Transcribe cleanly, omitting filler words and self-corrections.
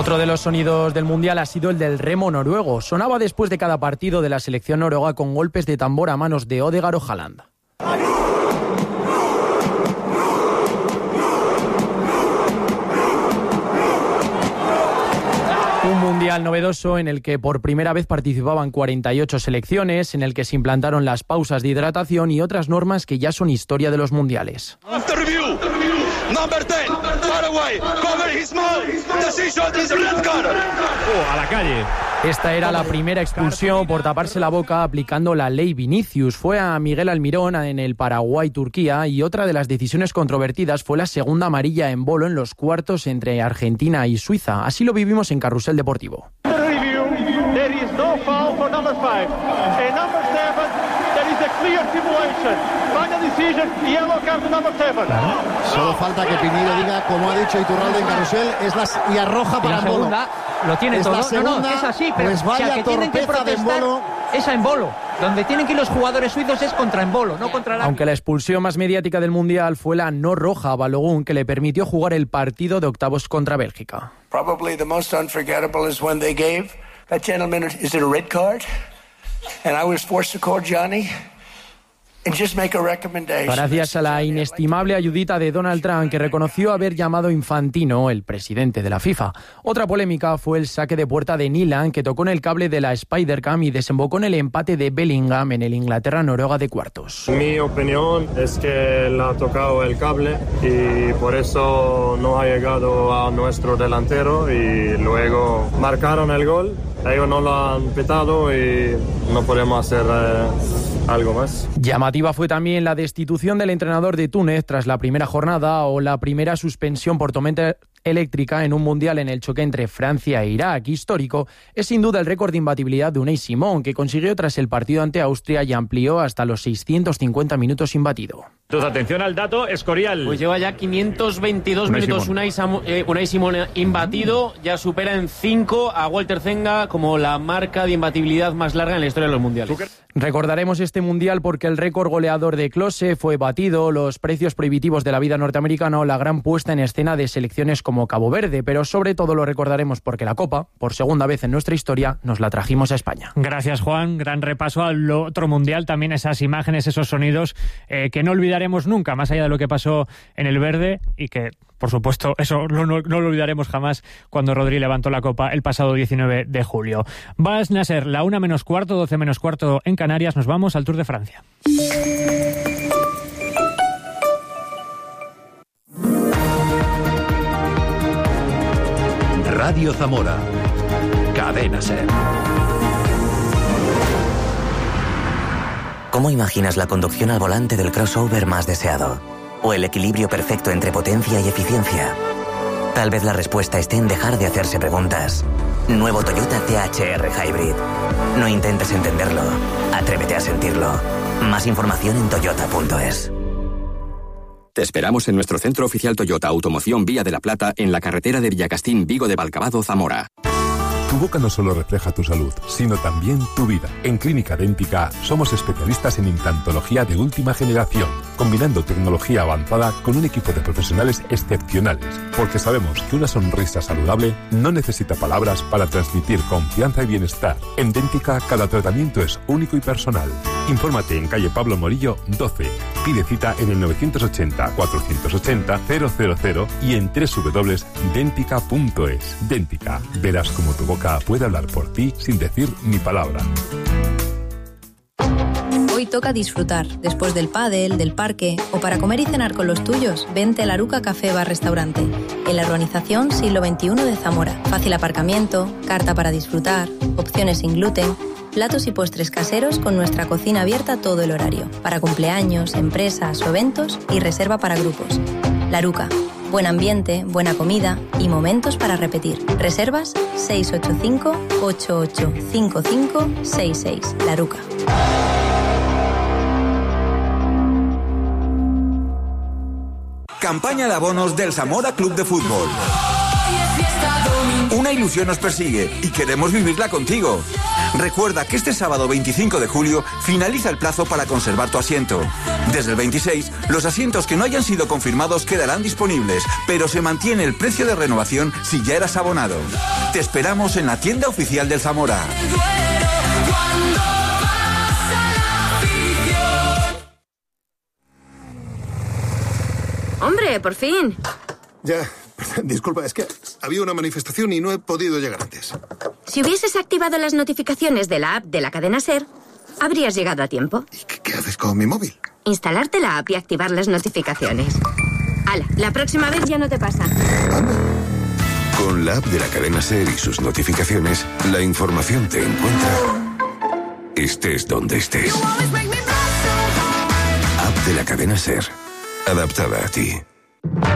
Otro de los sonidos del Mundial ha sido el del remo noruego. Sonaba después de cada partido de la selección noruega con golpes de tambor a manos de Ødegaard o Haaland. Un mundial novedoso en el que por primera vez participaban 48 selecciones, en el que se implantaron las pausas de hidratación y otras normas que ya son historia de los mundiales. Number 10, Paraguay, cover his mouth. Decision is red card. A la calle. Esta era la primera expulsión por taparse la boca aplicando la ley Vinicius. Fue a Miguel Almirón en el Paraguay-Turquía, y otra de las decisiones controvertidas fue la segunda amarilla en bolo en los cuartos entre Argentina y Suiza. Así lo vivimos en Carrusel Deportivo. Solo falta que Piñero diga, como ha dicho Iturralde en Carrusel, y arroja para en bolo. Lo tiene todo. Segunda, es así, pero pues vaya que tienen que protestar, esa en bolo. Donde tienen que ir los jugadores suizos es contra en bolo, no contra la... Aunque la expulsión más mediática del Mundial fue la no roja a Balogun, que le permitió jugar el partido de octavos contra Bélgica. Probably the most unforgettable is when they gave that gentleman, is it a red card? And I was forced to call Johnny. Gracias a la inestimable ayudita de Donald Trump, que reconoció haber llamado infantino el presidente de la FIFA. Otra polémica fue el saque de puerta de Nyland, que tocó en el cable de la Spider-Cam y desembocó en el empate de Bellingham en el Inglaterra-Noruega de cuartos. Mi opinión es que le ha tocado el cable y por eso no ha llegado a nuestro delantero, y luego marcaron el gol. Ellos no lo han pitado y no podemos hacer algo más. Llamativa fue también la destitución del entrenador de Túnez tras la primera jornada, o la primera suspensión por tormenta eléctrica en un mundial en el choque entre Francia e Irak. Histórico es sin duda el récord de imbatibilidad de Unai Simón, que consiguió tras el partido ante Austria y amplió hasta los 650 minutos imbatido. Entonces, atención al dato, Escorial. Pues lleva ya 522 minutos Unai Simón imbatido, ya supera en 5 a Walter Zenga como la marca de imbatibilidad más larga en la historia de los mundiales. Recordaremos este mundial porque el récord goleador de Klose fue batido, los precios prohibitivos de la vida norteamericana o la gran puesta en escena de selecciones como Cabo Verde, pero sobre todo lo recordaremos porque la Copa, por segunda vez en nuestra historia, nos la trajimos a España. Gracias, Juan. Gran repaso al otro mundial, también esas imágenes, esos sonidos que no olvidaremos nunca, más allá de lo que pasó en el Verde, y que, por supuesto, eso no lo olvidaremos jamás cuando Rodri levantó la Copa el pasado 19 de julio. Vas, Nasser, la 1 menos cuarto, 12 menos cuarto en Canarias. Nos vamos al Tour de Francia. Radio Zamora. Cadena SER. ¿Cómo imaginas la conducción al volante del crossover más deseado? ¿O el equilibrio perfecto entre potencia y eficiencia? Tal vez la respuesta esté en dejar de hacerse preguntas. Nuevo Toyota THR Hybrid. No intentes entenderlo. Atrévete a sentirlo. Más información en toyota.es. Te esperamos en nuestro centro oficial Toyota Automoción Vía de la Plata, en la carretera de Villacastín, Vigo de Valcabado, Zamora. Tu boca no solo refleja tu salud, sino también tu vida. En Clínica Dẹ́ntica somos especialistas en implantología de última generación, combinando tecnología avanzada con un equipo de profesionales excepcionales, porque sabemos que una sonrisa saludable no necesita palabras para transmitir confianza y bienestar. En Dẹ́ntica cada tratamiento es único y personal. Infórmate en calle Pablo Morillo 12. Pide cita en el 980-480-000 y en www.dentica.es. Dẹ́ntica, verás cómo tu boca puede hablar por ti sin decir ni palabra. Hoy toca disfrutar. Después del pádel, del parque o para comer y cenar con los tuyos, vente a Laruca Café Bar Restaurante. En la urbanización Siglo XXI de Zamora. Fácil aparcamiento, carta para disfrutar, opciones sin gluten, platos y postres caseros con nuestra cocina abierta todo el horario. Para cumpleaños, empresas o eventos y reserva para grupos. Laruca. Buen ambiente, buena comida y momentos para repetir. Reservas 685-885566. Laruca. Campaña de abonos del Zamora Club de Fútbol. Una ilusión nos persigue y queremos vivirla contigo. Recuerda que este sábado 25 de julio finaliza el plazo para conservar tu asiento. Desde el 26, los asientos que no hayan sido confirmados quedarán disponibles, pero se mantiene el precio de renovación si ya eras abonado. Te esperamos en la tienda oficial del Zamora. ¡Hombre, por fin! Ya, disculpa, es que había una manifestación y no he podido llegar antes. Si hubieses activado las notificaciones de la app de la cadena SER, habrías llegado a tiempo. ¿Y qué haces con mi móvil? Instalarte la app y activar las notificaciones. ¡Hala! La próxima vez ya no te pasa. Con la app de la cadena SER y sus notificaciones, la información te encuentra estés donde estés. App de la cadena SER. Adaptada a ti.